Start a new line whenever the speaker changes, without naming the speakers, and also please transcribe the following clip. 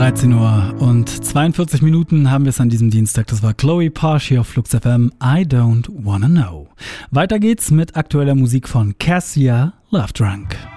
13 Uhr und 42 Minuten haben wir es an diesem Dienstag. Das war Chloe Parsh hier auf Flux FM. I don't wanna know. Weiter geht's mit aktueller Musik von Cassia, Love Drunk.